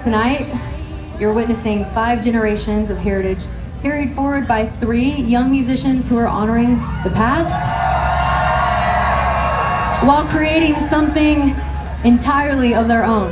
Tonight, you're witnessing 5 generations of heritage carried forward by 3 young musicians who are honoring the past while creating something entirely of their own.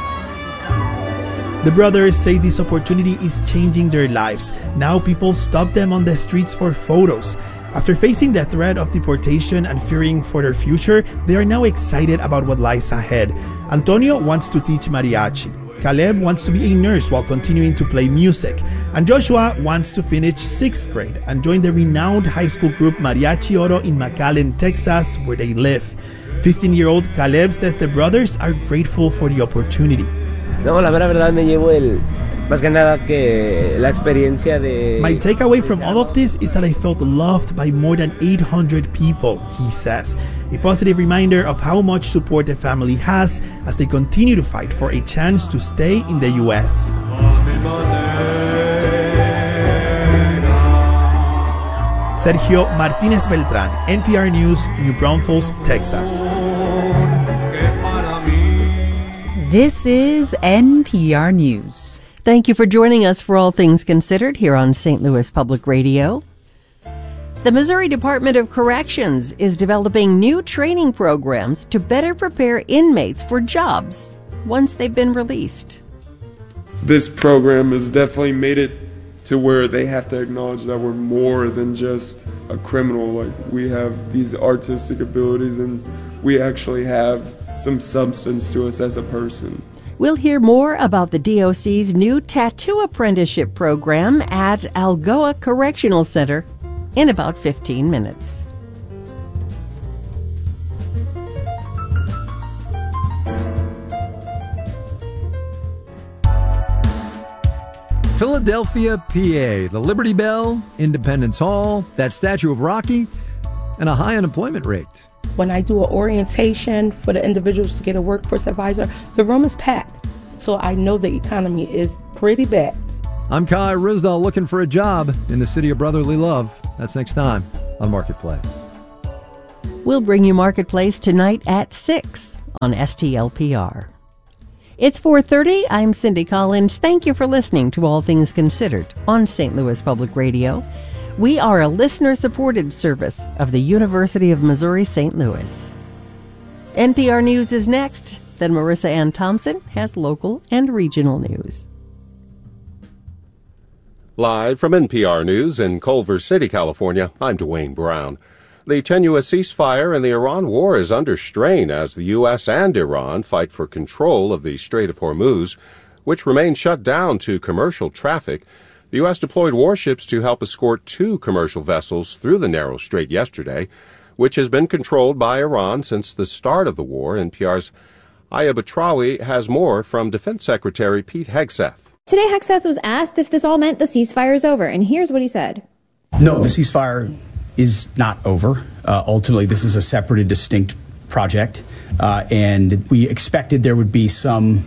The brothers say this opportunity is changing their lives. Now people stop them on the streets for photos. After facing the threat of deportation and fearing for their future, they are now excited about what lies ahead. Antonio wants to teach mariachi. Caleb wants to be a nurse while continuing to play music. And Joshua wants to finish 6th grade and join the renowned high school group Mariachi Oro in McAllen, Texas, where they live. 15-year-old Caleb says the brothers are grateful for the opportunity. No, la verdad me llevo más que nada que la experiencia de... My takeaway from all of this is that I felt loved by more than 800 people, he says. A positive reminder of how much support the family has as they continue to fight for a chance to stay in the U.S. Sergio Martinez Beltran, NPR News, New Braunfels, Texas. This is NPR News. Thank you for joining us for All Things Considered here on St. Louis Public Radio. The Missouri Department of Corrections is developing new training programs to better prepare inmates for jobs once they've been released. This program has definitely made it to where they have to acknowledge that we're more than just a criminal. Like, we have these artistic abilities and we actually have some substance to us as a person. We'll hear more about the DOC's new tattoo apprenticeship program at Algoa Correctional Center in about 15 minutes. Philadelphia, PA, the Liberty Bell, Independence Hall, that statue of Rocky, and a high unemployment rate. When I do an orientation for the individuals to get a workforce advisor, the room is packed. So I know the economy is pretty bad. I'm Kai Rizdal looking for a job in the city of brotherly love. That's next time on Marketplace. We'll bring you Marketplace tonight at 6 on STLPR. It's 4:30. I'm Cindy Collins. Thank you for listening to All Things Considered on St. Louis Public Radio. We are a listener-supported service of the University of Missouri St. Louis. NPR News is next. Then Marissa Ann Thompson has local and regional news. Live from NPR News in Culver City, California, I'm Dwayne Brown. The tenuous ceasefire in the Iran war is under strain as the U.S. and Iran fight for control of the Strait of Hormuz, which remains shut down to commercial traffic. The U.S. deployed warships to help escort 2 commercial vessels through the narrow strait yesterday, which has been controlled by Iran since the start of the war. NPR's Aya Batrawi has more from Defense Secretary Pete Hegseth. Today, Hegseth was asked if this all meant the ceasefire is over, and here's what he said. No, the ceasefire is not over. Ultimately, this is a separate and distinct project, and we expected there would be some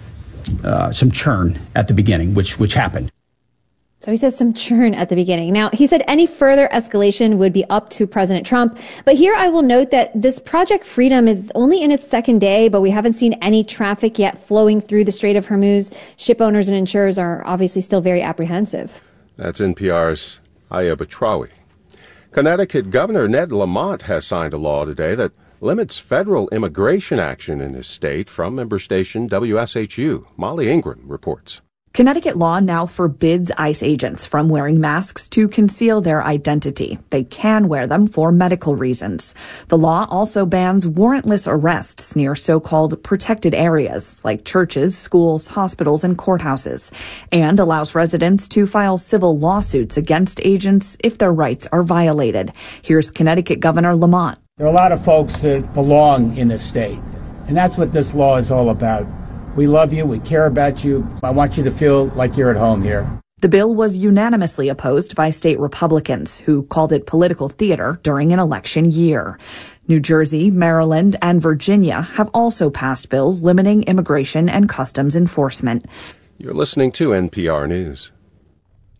churn at the beginning, which happened. So he says some churn at the beginning. Now, he said any further escalation would be up to President Trump. But here I will note that this Project Freedom is only in its 2nd day, but we haven't seen any traffic yet flowing through the Strait of Hormuz. Ship owners and insurers are obviously still very apprehensive. That's NPR's Aya Batrawi. Connecticut Governor Ned Lamont has signed a law today that limits federal immigration action in his state. From member station WSHU, Molly Ingram reports. Connecticut law now forbids ICE agents from wearing masks to conceal their identity. They can wear them for medical reasons. The law also bans warrantless arrests near so-called protected areas like churches, schools, hospitals, and courthouses, and allows residents to file civil lawsuits against agents if their rights are violated. Here's Connecticut Governor Lamont. There are a lot of folks that belong in this state, and that's what this law is all about. We love you. We care about you. I want you to feel like you're at home here. The bill was unanimously opposed by state Republicans, who called it political theater during an election year. New Jersey, Maryland, and Virginia have also passed bills limiting immigration and customs enforcement. You're listening to NPR News.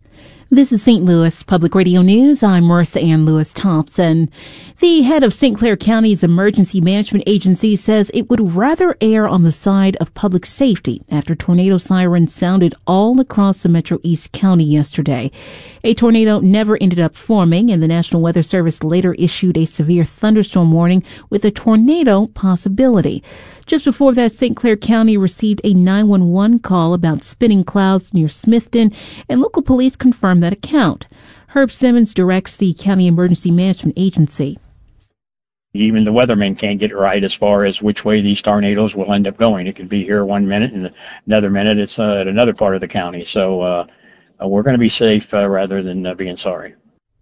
This is St. Louis Public Radio News. I'm Marissa Ann Lewis-Thompson. The head of St. Clair County's Emergency Management Agency says it would rather err on the side of public safety after tornado sirens sounded all across the Metro East County yesterday. A tornado never ended up forming, and the National Weather Service later issued a severe thunderstorm warning with a tornado possibility. Just before that, St. Clair County received a 911 call about spinning clouds near Smithton, and local police confirmed that account. Herb Simmons directs the County Emergency Management Agency. Even the weathermen can't get it right as far as which way these tornadoes will end up going. It could be here one minute, and another minute it's at another part of the county. So we're going to be safe rather than being sorry.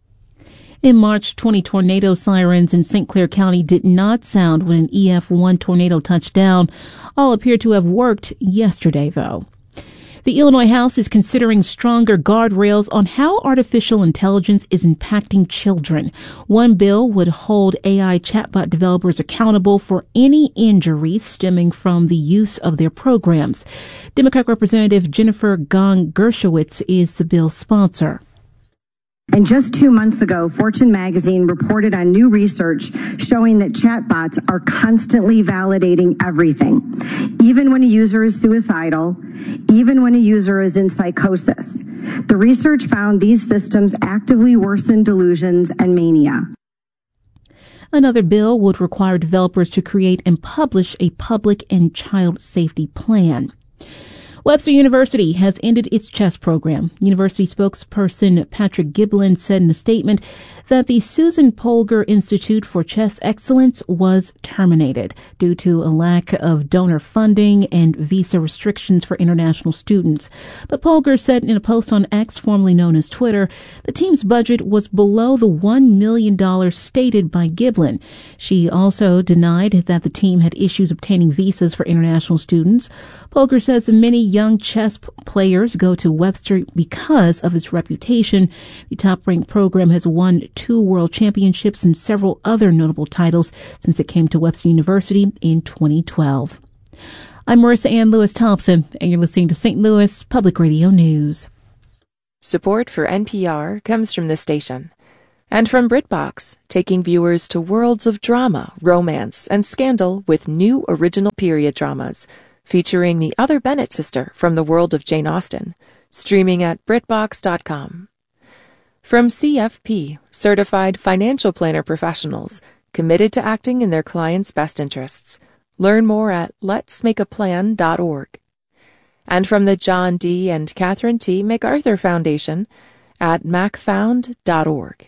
In March, 20 tornado sirens in St. Clair County did not sound when an EF1 tornado touched down. All appear to have worked yesterday, though. The Illinois House is considering stronger guardrails on how artificial intelligence is impacting children. One bill would hold AI chatbot developers accountable for any injuries stemming from the use of their programs. Democratic Representative Jennifer Gong Gershowitz is the bill's sponsor. And just 2 months ago, Fortune magazine reported on new research showing that chatbots are constantly validating everything, even when a user is suicidal, even when a user is in psychosis. The research found these systems actively worsen delusions and mania. Another bill would require developers to create and publish a public and child safety plan. Webster University has ended its chess program. University spokesperson Patrick Giblin said in a statement that the Susan Polgar Institute for Chess Excellence was terminated due to a lack of donor funding and visa restrictions for international students. But Polgar said in a post on X, formerly known as Twitter, the team's budget was below the $1 million stated by Giblin. She also denied that the team had issues obtaining visas for international students. Polgar says many young chess players go to Webster because of its reputation. The top-ranked program has won 2 world championships and several other notable titles since it came to Webster University in 2012. I'm Marissa Ann Lewis-Thompson, and you're listening to St. Louis Public Radio News. Support for NPR comes from this station and from BritBox, taking viewers to worlds of drama, romance, and scandal with new original period dramas featuring the other Bennett sister from the world of Jane Austen, streaming at BritBox.com. From CFP, Certified Financial Planner Professionals, committed to acting in their clients' best interests. Learn more at letsmakeaplan.org. And from the John D. and Catherine T. MacArthur Foundation at macfound.org.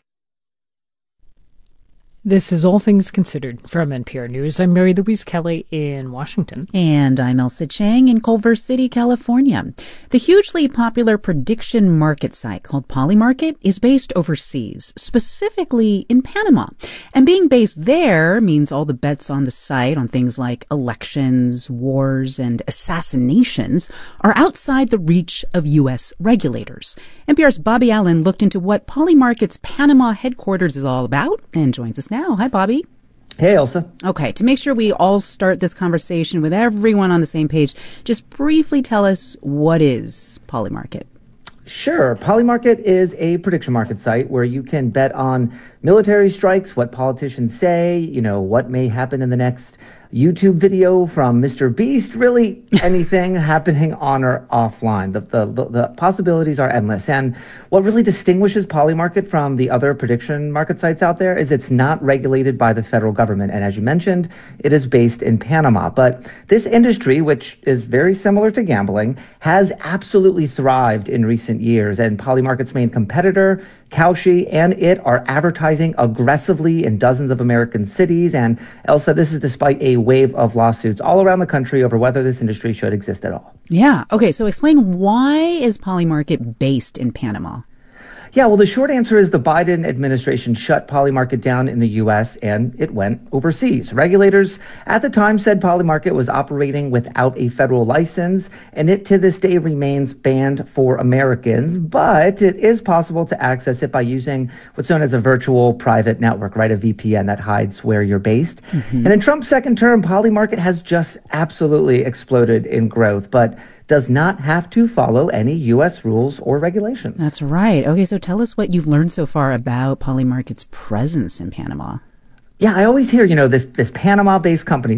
This is All Things Considered from NPR News. I'm Mary Louise Kelly in Washington. And I'm Elsa Chang in Culver City, California. The hugely popular prediction market site called Polymarket is based overseas, specifically in Panama. And being based there means all the bets on the site on things like elections, wars, and assassinations are outside the reach of U.S. regulators. NPR's Bobby Allen looked into what Polymarket's Panama headquarters is all about and joins us now. Hi, Bobby. Hey, Elsa. Okay, to make sure we all start this conversation with everyone on the same page, just briefly tell us, what is Polymarket? Sure. Polymarket is a prediction market site where you can bet on military strikes, what politicians say, what may happen in the next YouTube video from Mr. Beast, really anything happening on or offline. The possibilities are endless. And what really distinguishes Polymarket from the other prediction market sites out there is it's not regulated by the federal government. And as you mentioned, it is based in Panama. But this industry, which is very similar to gambling, has absolutely thrived in recent years. And Polymarket's main competitor, Kalshi, and it are advertising aggressively in dozens of American cities. And Elsa, this is despite a wave of lawsuits all around the country over whether this industry should exist at all. Yeah. Okay. So explain, why is Polymarket based in Panama? Yeah, well, the short answer is the Biden administration shut Polymarket down in the U.S. and it went overseas. Regulators at the time said Polymarket was operating without a federal license, and it to this day remains banned for Americans, but it is possible to access it by using what's known as a virtual private network, right? A VPN that hides where you're based. Mm-hmm. And in Trump's second term, Polymarket has just absolutely exploded in growth, but does not have to follow any U.S. rules or regulations. That's right. Okay, so tell us what you've learned so far about Polymarket's presence in Panama. Yeah, I always hear, this Panama-based company,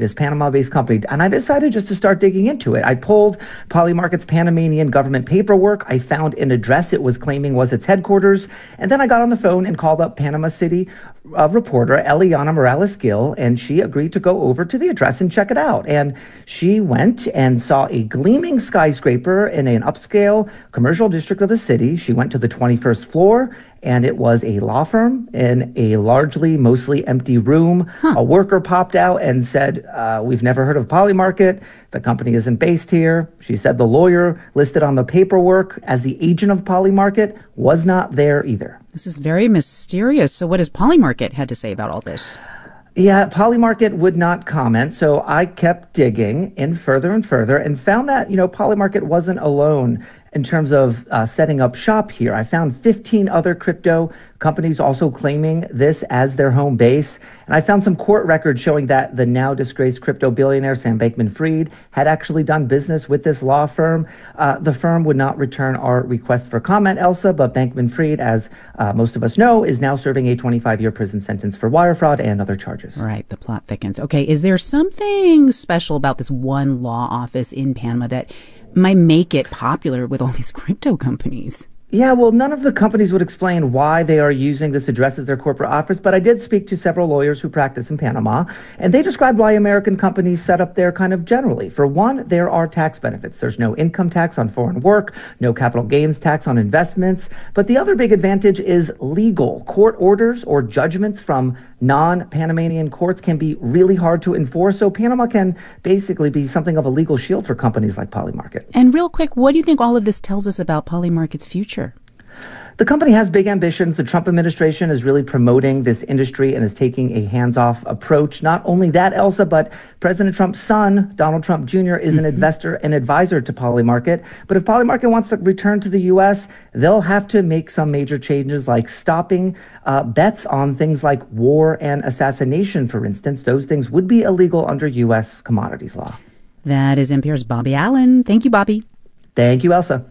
and I decided just to start digging into it. I pulled Polymarket's Panamanian government paperwork. I found an address it was claiming was its headquarters, and then I got on the phone and called up Panama City reporter Eliana Morales-Gill, and she agreed to go over to the address and check it out. And she went and saw a gleaming skyscraper in an upscale commercial district of the city. She went to the 21st floor, and it was a law firm in a mostly empty room. A worker popped out and said, we've never heard of Polymarket. The company isn't based here. She said the lawyer listed on the paperwork as the agent of Polymarket was not there either. This is very mysterious. So what has Polymarket had to say about all this? Yeah, Polymarket would not comment, so I kept digging in further and found that, Polymarket wasn't alone in terms of setting up shop here. I found 15 other crypto companies also claiming this as their home base. And I found some court records showing that the now disgraced crypto billionaire Sam Bankman-Fried had actually done business with this law firm. The firm would not return our request for comment, Elsa, but Bankman-Fried, as most of us know, is now serving a 25-year prison sentence for wire fraud and other charges. Right, the plot thickens. Okay, is there something special about this one law office in Panama that might make it popular with all these crypto companies? Yeah, well, none of the companies would explain why they are using this address as their corporate office, but I did speak to several lawyers who practice in Panama, and they described why American companies set up there kind of generally. For one, there are tax benefits. There's no income tax on foreign work, no capital gains tax on investments, but the other big advantage is legal. Court orders or judgments from non-Panamanian courts can be really hard to enforce, so Panama can basically be something of a legal shield for companies like Polymarket. And real quick, what do you think all of this tells us about Polymarket's future? The company has big ambitions. The Trump administration is really promoting this industry and is taking a hands-off approach. Not only that, Elsa, but President Trump's son, Donald Trump Jr., is an investor and advisor to Polymarket. But if Polymarket wants to return to the U.S., they'll have to make some major changes, like stopping bets on things like war and assassination, for instance. Those things would be illegal under U.S. commodities law. That is NPR's Bobby Allen. Thank you, Bobby. Thank you, Elsa.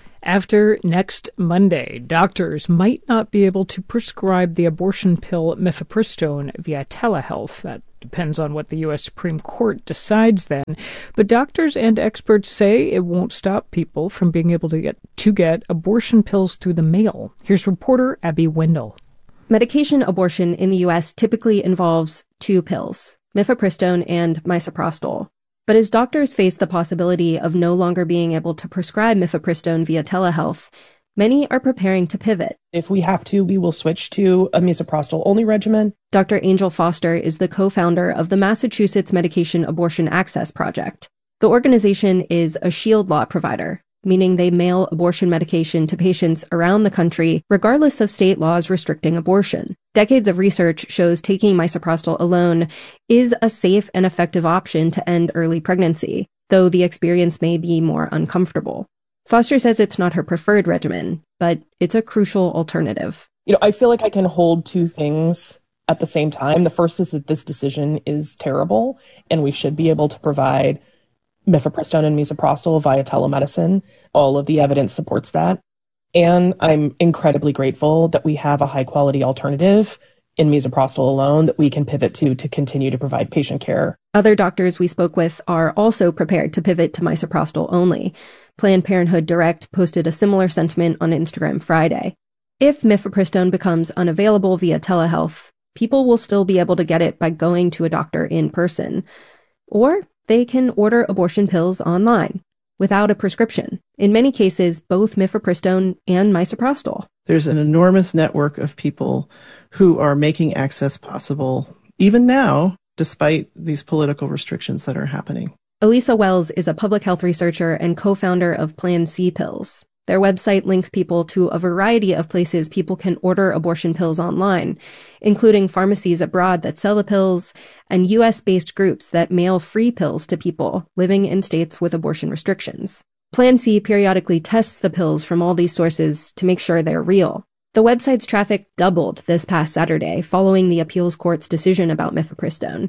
After next Monday, doctors might not be able to prescribe the abortion pill mifepristone via telehealth. That depends on what the U.S. Supreme Court decides then. But doctors and experts say it won't stop people from being able to get abortion pills through the mail. Here's reporter Abby Wendell. Medication abortion in the U.S. typically involves two pills, mifepristone and misoprostol. But as doctors face the possibility of no longer being able to prescribe mifepristone via telehealth, many are preparing to pivot. If we have to, we will switch to a misoprostol-only regimen. Dr. Angel Foster is the co-founder of the Massachusetts Medication Abortion Access Project. The organization is a shield law provider, meaning they mail abortion medication to patients around the country, regardless of state laws restricting abortion. Decades of research shows taking misoprostol alone is a safe and effective option to end early pregnancy, though the experience may be more uncomfortable. Foster says it's not her preferred regimen, but it's a crucial alternative. I feel like I can hold two things at the same time. The first is that this decision is terrible, and we should be able to provide mifepristone and misoprostol via telemedicine. All of the evidence supports that. And I'm incredibly grateful that we have a high-quality alternative in misoprostol alone that we can pivot to continue to provide patient care. Other doctors we spoke with are also prepared to pivot to misoprostol only. Planned Parenthood Direct posted a similar sentiment on Instagram Friday. If mifepristone becomes unavailable via telehealth, people will still be able to get it by going to a doctor in person. Or they can order abortion pills online without a prescription. In many cases, both mifepristone and misoprostol. There's an enormous network of people who are making access possible, even now, despite these political restrictions that are happening. Elisa Wells is a public health researcher and co-founder of Plan C Pills. Their website links people to a variety of places people can order abortion pills online, including pharmacies abroad that sell the pills and U.S.-based groups that mail free pills to people living in states with abortion restrictions. Plan C periodically tests the pills from all these sources to make sure they're real. The website's traffic doubled this past Saturday following the appeals court's decision about mifepristone.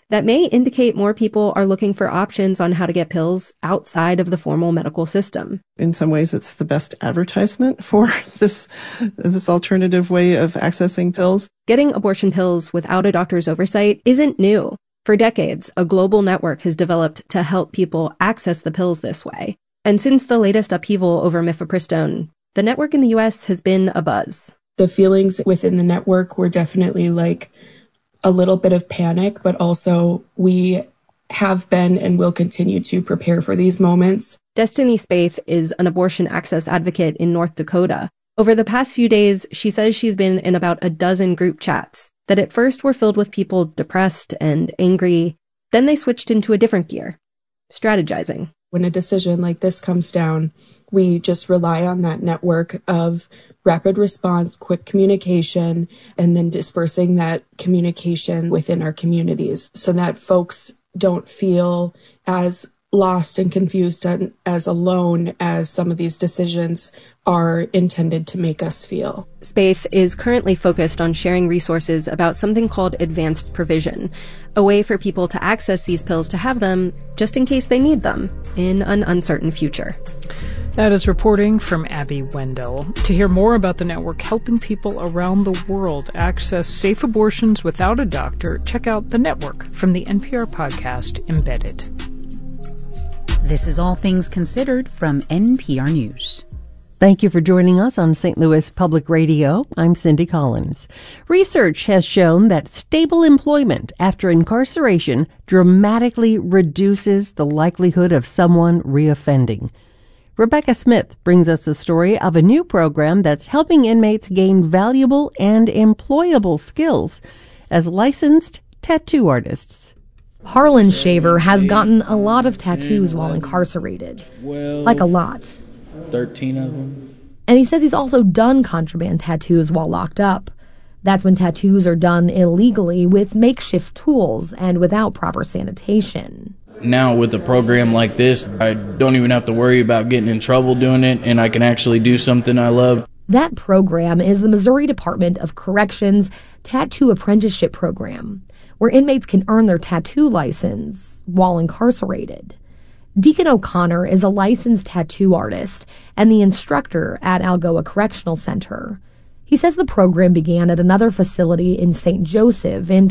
that may indicate more people are looking for options on how to get pills outside of the formal medical system. In some ways, it's the best advertisement for this alternative way of accessing pills. Getting abortion pills without a doctor's oversight isn't new. For decades, a global network has developed to help people access the pills this way. And since the latest upheaval over mifepristone, the network in the U.S. has been abuzz. The feelings within the network were definitely like a little bit of panic, but also we have been and will continue to prepare for these moments. Destiny Spaeth is an abortion access advocate in North Dakota. Over the past few days, she says she's been in about a dozen group chats that at first were filled with people depressed and angry. Then they switched into a different gear, strategizing. When a decision like this comes down, we just rely on that network of rapid response, quick communication, and then dispersing that communication within our communities so that folks don't feel as lost and confused and as alone as some of these decisions are intended to make us feel. Spaeth is currently focused on sharing resources about something called advanced provision, a way for people to access these pills to have them just in case they need them in an uncertain future. That is reporting from Abby Wendell. To hear more about the network helping people around the world access safe abortions without a doctor, check out The Network from the NPR podcast Embedded. This is All Things Considered from NPR News. Thank you for joining us on St. Louis Public Radio. I'm Cindy Collins. Research has shown that stable employment after incarceration dramatically reduces the likelihood of someone reoffending. Rebecca Smith brings us the story of a new program that's helping inmates gain valuable and employable skills as licensed tattoo artists. Harlan Shaver has gotten a lot of tattoos while incarcerated. Like a lot. 13 of them. And he says he's also done contraband tattoos while locked up. That's when tattoos are done illegally with makeshift tools and without proper sanitation. Now with a program like this, I don't even have to worry about getting in trouble doing it, and I can actually do something I love. That program is the Missouri Department of Corrections Tattoo Apprenticeship Program, where inmates can earn their tattoo license while incarcerated. Deacon O'Connor is a licensed tattoo artist and the instructor at Algoa Correctional Center. He says the program began at another facility in St. Joseph in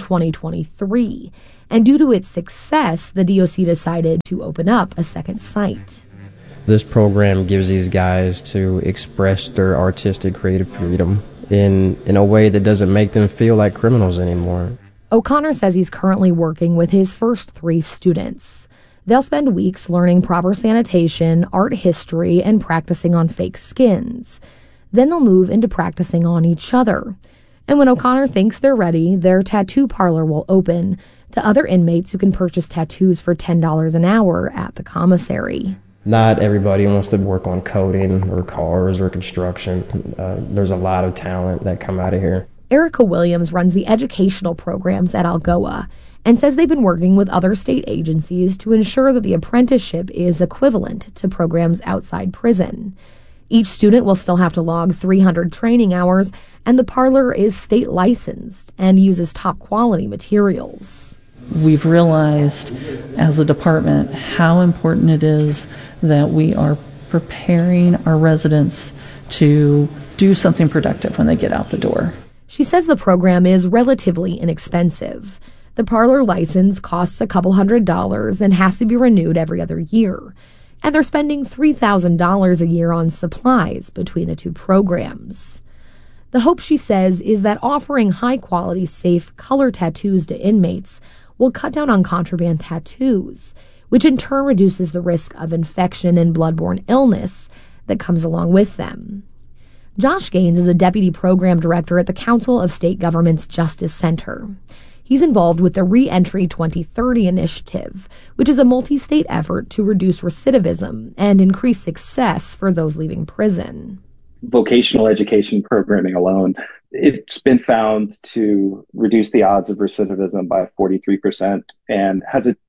2023, and due to its success, the DOC decided to open up a second site. This program gives these guys to express their artistic creative freedom in a way that doesn't make them feel like criminals anymore. O'Connor says he's currently working with his first 3 students. They'll spend weeks learning proper sanitation, art history, and practicing on fake skins. Then they'll move into practicing on each other. And when O'Connor thinks they're ready, their tattoo parlor will open to other inmates who can purchase tattoos for $10 an hour at the commissary. Not everybody wants to work on coding or cars or construction. There's a lot of talent that come out of here. Erica Williams runs the educational programs at Algoa and says they've been working with other state agencies to ensure that the apprenticeship is equivalent to programs outside prison. Each student will still have to log 300 training hours, and the parlor is state licensed and uses top quality materials. We've realized as a department how important it is that we are preparing our residents to do something productive when they get out the door. She says the program is relatively inexpensive. The parlor license costs a couple $100 and has to be renewed every other year. And they're spending $3,000 a year on supplies between the 2 programs. The hope, she says, is that offering high-quality, safe color tattoos to inmates will cut down on contraband tattoos, which in turn reduces the risk of infection and bloodborne illness that comes along with them. Josh Gaines is a deputy program director at the Council of State Governments Justice Center. He's involved with the Reentry 2030 initiative, which is a multi-state effort to reduce recidivism and increase success for those leaving prison. Vocational education programming alone, it's been found to reduce the odds of recidivism by 43% and has a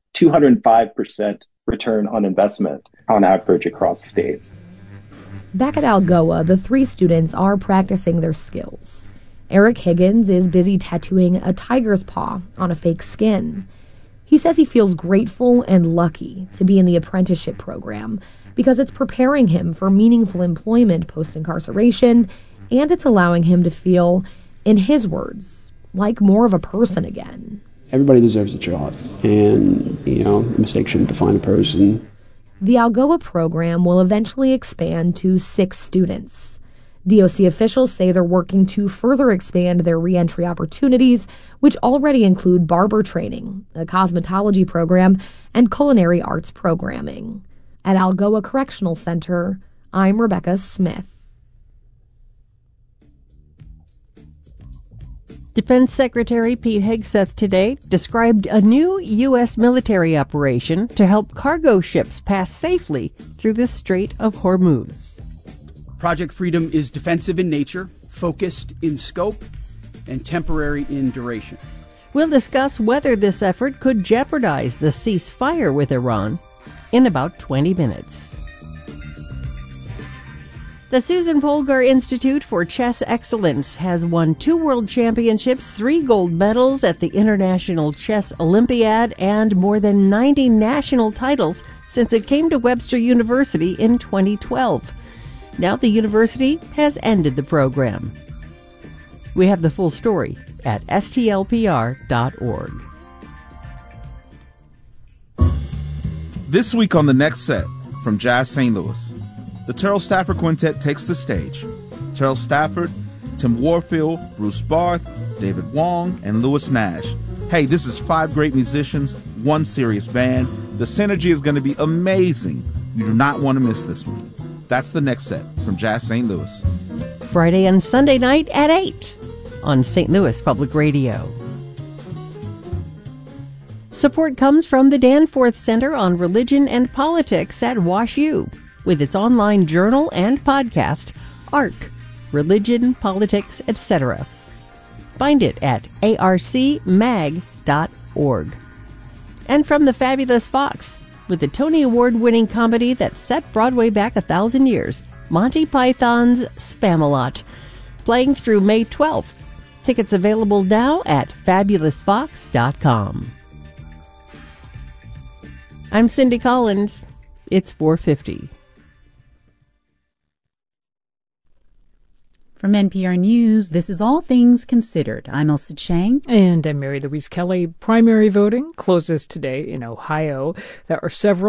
205% return on investment on average across states. Back at Algoa, the 3 students are practicing their skills. Eric Higgins is busy tattooing a tiger's paw on a fake skin. He says he feels grateful and lucky to be in the apprenticeship program because it's preparing him for meaningful employment post-incarceration, and it's allowing him to feel, in his words, like more of a person again. Everybody deserves a job, and, a mistake shouldn't define a person. The Algoa program will eventually expand to 6 students. DOC officials say they're working to further expand their reentry opportunities, which already include barber training, a cosmetology program, and culinary arts programming. At Algoa Correctional Center, I'm Rebecca Smith. Defense Secretary Pete Hegseth today described a new U.S. military operation to help cargo ships pass safely through the Strait of Hormuz. Project Freedom is defensive in nature, focused in scope, and temporary in duration. We'll discuss whether this effort could jeopardize the ceasefire with Iran in about 20 minutes. The Susan Polgar Institute for Chess Excellence has won 2 world championships, 3 gold medals at the International Chess Olympiad, and more than 90 national titles since it came to Webster University in 2012. Now the university has ended the program. We have the full story at stlpr.org. This week on The Next Set from Jazz St. Louis, the Terrell Stafford Quintet takes the stage. Terrell Stafford, Tim Warfield, Bruce Barth, David Wong, and Louis Nash. Hey, this is 5 great musicians, 1 serious band. The synergy is going to be amazing. You do not want to miss this one. That's The Next Set from Jazz St. Louis. Friday and Sunday night at 8 on St. Louis Public Radio. Support comes from the Danforth Center on Religion and Politics at WashU, with its online journal and podcast, ARC, Religion, Politics, etc. Find it at arcmag.org. And from the Fabulous Fox, with the Tony Award-winning comedy that set Broadway back 1,000 years, Monty Python's Spamalot, playing through May 12th. Tickets available now at fabulousfox.com. I'm Cindy Collins. It's 4:50. From NPR News, this is All Things Considered. I'm Elsa Chang. And I'm Mary Louise Kelly. Primary voting closes today in Ohio. There are several